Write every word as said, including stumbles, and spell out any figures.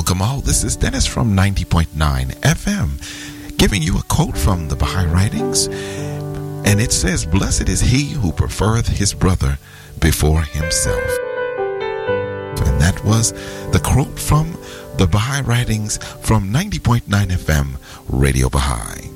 welcome all. This is Dennis from ninety point nine F M, giving you a quote from the Baha'i Writings. And it says, "Blessed is he who prefereth his brother before himself." And that was the quote from the Baha'i Writings from ninety point nine F M, Radio Baha'i.